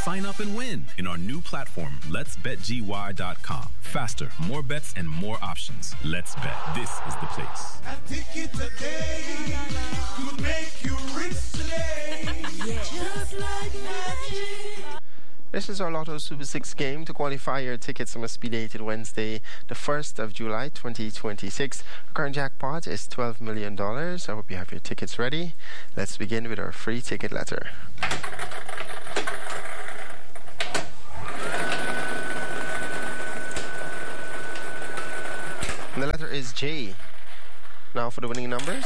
Sign up and win in our new platform, letsbetgy.com. Faster, more bets, and more options. Let's bet. This is the place. A ticket today could make you rich today. Yeah. Just like magic. This is our Lotto Super 6 game. To qualify, your tickets must be dated Wednesday, the 1st of July, 2026. Our current jackpot is $12 million. I hope you have your tickets ready. Let's begin with our free ticket letter. And the letter is J. Now for the winning numbers.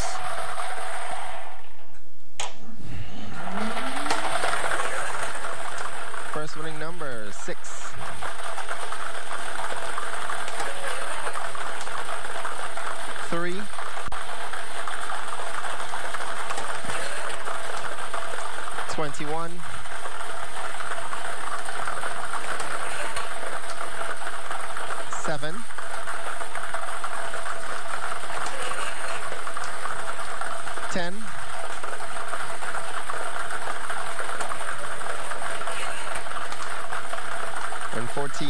First winning number, 6. Three. 21. 7. 10. 14.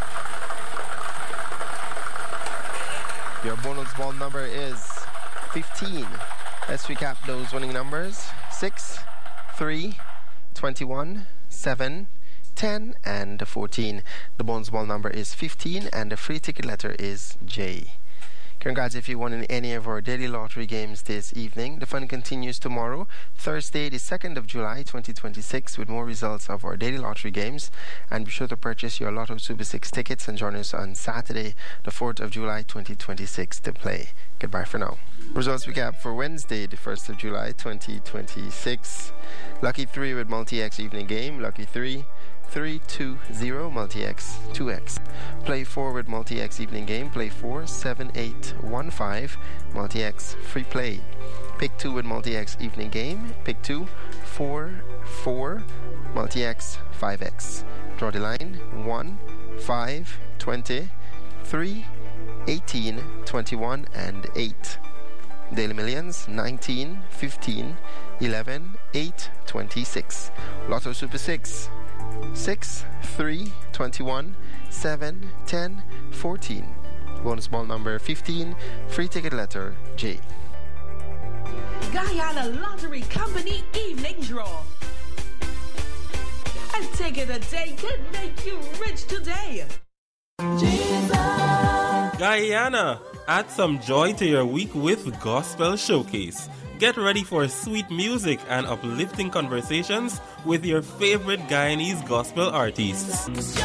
Your bonus ball number is 15. Let's recap those winning numbers. 6, 3, 21, 7, 10, and 14. The bonus ball number is 15, and the free ticket letter is J. Congrats if you won in any of our daily lottery games this evening. The fun continues tomorrow, Thursday, the 2nd of July, 2026, with more results of our daily lottery games. And be sure to purchase your Lotto Super 6 tickets and join us on Saturday, the 4th of July, 2026, to play. Goodbye for now. Results recap for Wednesday, the 1st of July, 2026. Lucky 3 with Multi-X evening game. Lucky 3. 3-2-0 Multi-X 2X. Play 4 with Multi-X evening game. Play 4 7-8-1-5 Multi-X free play. Pick 2 with Multi-X evening game. Pick 2 4-4 Multi-X 5X. Draw the line 1 5 20 3 18 21 and 8. Daily Millions 19 15 11 8 26. Lotto Super 6 6, 3, 21, 7, 10, 14. Bonus ball number 15. Free ticket letter J. Guyana Lottery Company evening draw. A ticket a day could make you rich today. Jesus. Guyana, add some joy to your week with Gospel Showcase. Get ready for sweet music and uplifting conversations with your favorite Guyanese gospel artists.